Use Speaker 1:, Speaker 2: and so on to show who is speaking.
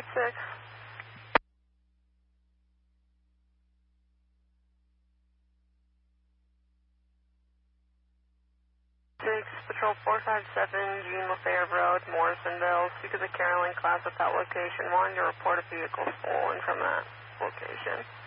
Speaker 1: 6. 6, Patrol 457, Gene Lefebvre Road, Morrisonville. Speak of the Carolyn class without location. Wanting to report a vehicle stolen from that location.